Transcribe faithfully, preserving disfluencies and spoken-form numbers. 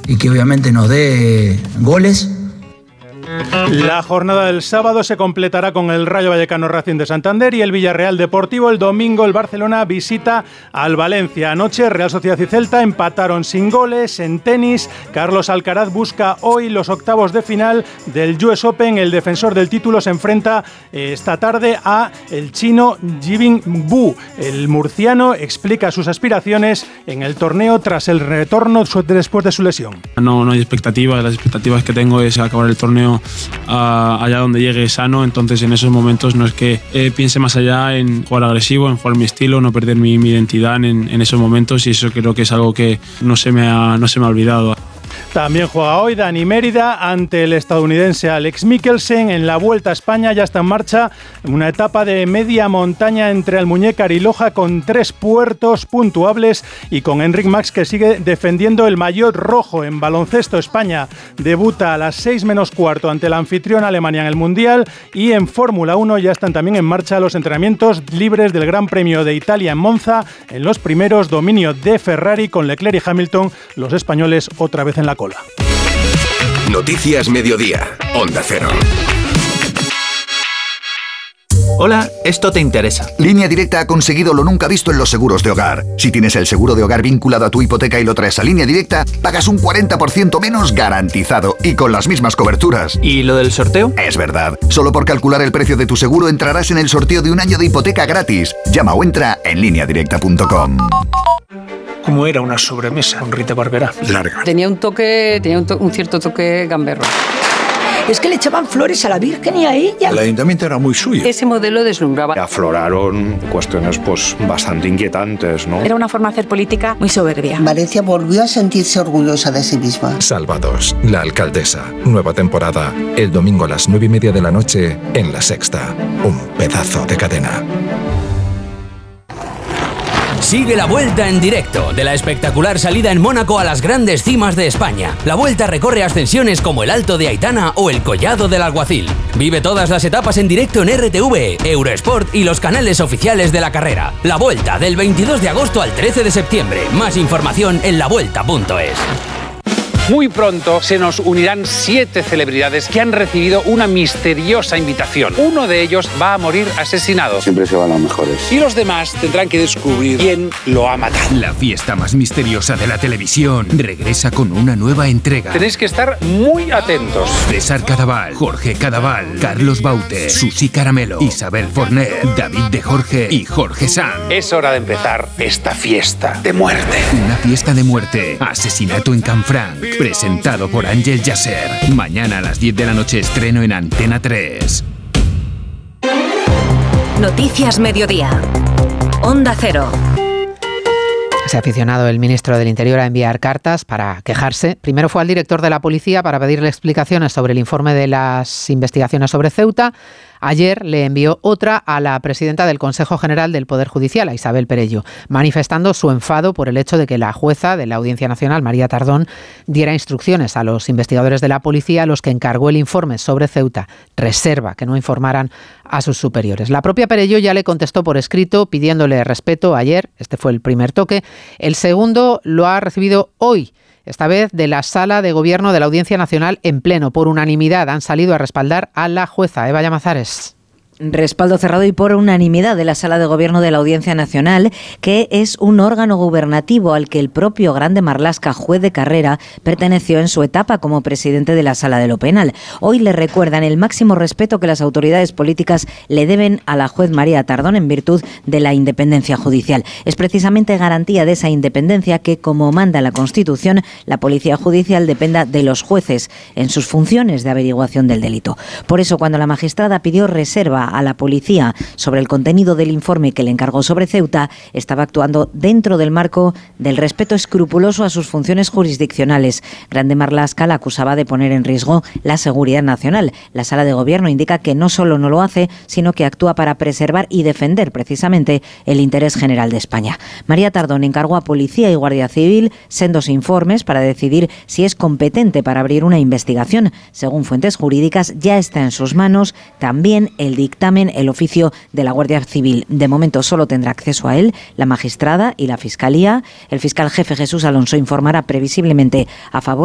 y que obviamente nos dé goles. La jornada del sábado se completará con el Rayo Vallecano Racing de Santander y el Villarreal Deportivo. El domingo el Barcelona visita al Valencia. Anoche Real Sociedad y Celta empataron sin goles. En tenis, Carlos Alcaraz busca hoy los octavos de final del U S Open. El defensor del título se enfrenta esta tarde a el chino Yibing Bu. El murciano explica sus aspiraciones en el torneo tras el retorno después de su lesión. No, no hay expectativas. Las expectativas que tengo es acabar el torneo Uh, allá donde llegue sano, entonces en esos momentos no es que eh, piense más allá en jugar agresivo, en jugar mi estilo, no perder mi, mi identidad en, en esos momentos, y eso creo que es algo que no se me ha, no se me ha olvidado. También juega hoy Dani Mérida ante el estadounidense Alex Mikkelsen. En la Vuelta a España ya está en marcha una etapa de media montaña entre Almuñécar y Loja con tres puertos puntuables y con Enric Mas, que sigue defendiendo el maillot rojo. En baloncesto, España debuta a las seis menos cuarto ante la anfitriona Alemania en el Mundial, y en Fórmula uno ya están también en marcha los entrenamientos libres del Gran Premio de Italia en Monza. En los primeros, dominio de Ferrari con Leclerc y Hamilton, los españoles otra vez en la cola. Noticias Mediodía, Onda Cero. Hola, esto te interesa. Línea Directa ha conseguido lo nunca visto en los seguros de hogar. Si tienes el seguro de hogar vinculado a tu hipoteca y lo traes a Línea Directa, pagas un cuarenta por ciento menos garantizado y con las mismas coberturas. ¿Y lo del sorteo? Es verdad. Solo por calcular el precio de tu seguro entrarás en el sorteo de un año de hipoteca gratis. Llama o entra en línea directa punto com. ¿Cómo era una sobremesa con Rita Barberá? Larga. Tenía un toque, tenía un, to- un cierto toque gamberro. Es que le echaban flores a la Virgen y a ella. El ayuntamiento era muy suyo. Ese modelo deslumbraba. Afloraron cuestiones pues bastante inquietantes, ¿no? Era una forma de hacer política muy soberbia. Valencia volvió a sentirse orgullosa de sí misma. Salvados, la alcaldesa. Nueva temporada. El domingo a las nueve y media de la noche en La Sexta. Un pedazo de cadena. Sigue la Vuelta en directo de la espectacular salida en Mónaco a las grandes cimas de España. La Vuelta recorre ascensiones como el Alto de Aitana o el Collado del Alguacil. Vive todas las etapas en directo en R T V, Eurosport y los canales oficiales de la carrera. La Vuelta del veintidós de agosto al trece de septiembre. Más información en la vuelta punto es. Muy pronto se nos unirán siete celebridades que han recibido una misteriosa invitación. Uno de ellos va a morir asesinado. Siempre se van los mejores. Y los demás tendrán que descubrir quién lo ha matado. La fiesta más misteriosa de la televisión regresa con una nueva entrega. Tenéis que estar muy atentos. César Cadaval, Jorge Cadaval, Carlos Baute, Susi Caramelo, Isabel Forner, David de Jorge y Jorge Sanz. Es hora de empezar esta fiesta de muerte. Una fiesta de muerte. Asesinato en Canfranc. Presentado por Ángel Yasser. Mañana a las diez de la noche estreno en Antena tres. Noticias Mediodía. Onda Cero. Se ha aficionado el ministro del Interior a enviar cartas para quejarse. Primero fue al director de la policía para pedirle explicaciones sobre el informe de las investigaciones sobre Ceuta. Ayer le envió otra a la presidenta del Consejo General del Poder Judicial, a Isabel Perello, manifestando su enfado por el hecho de que la jueza de la Audiencia Nacional, María Tardón, diera instrucciones a los investigadores de la policía a los que encargó el informe sobre Ceuta, reserva que no informaran a sus superiores. La propia Perello ya le contestó por escrito pidiéndole respeto ayer. Este fue el primer toque. El segundo lo ha recibido hoy, esta vez de la Sala de Gobierno de la Audiencia Nacional en pleno. Por unanimidad han salido a respaldar a la jueza. Eva Llamazares. Respaldo cerrado y por unanimidad de la Sala de Gobierno de la Audiencia Nacional, que es un órgano gubernativo al que el propio Grande Marlaska, juez de carrera, perteneció en su etapa como presidente de la Sala de lo Penal. Hoy le recuerdan el máximo respeto que las autoridades políticas le deben a la juez María Tardón en virtud de la independencia judicial. Es precisamente garantía de esa independencia que, como manda la Constitución, la Policía Judicial dependa de los jueces en sus funciones de averiguación del delito. Por eso, cuando la magistrada pidió reserva a la policía sobre el contenido del informe que le encargó sobre Ceuta, estaba actuando dentro del marco del respeto escrupuloso a sus funciones jurisdiccionales. Grande Marlaska la acusaba de poner en riesgo la seguridad nacional. La Sala de Gobierno indica que no solo no lo hace, sino que actúa para preservar y defender precisamente el interés general de España. María Tardón encargó a Policía y Guardia Civil sendos informes para decidir si es competente para abrir una investigación. Según fuentes jurídicas, ya está en sus manos también el dictamen el oficio de la Guardia Civil. De momento solo tendrá acceso a él la magistrada y la Fiscalía. El fiscal jefe Jesús Alonso informará previsiblemente a favor